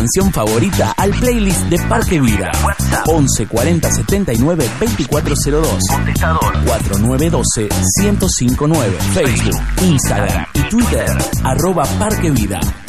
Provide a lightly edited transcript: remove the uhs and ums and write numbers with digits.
canción favorita al playlist de Parque Vida. 11 40 79 2402. Contestador 4912 1059. Facebook, Instagram y Twitter @Parque Vida.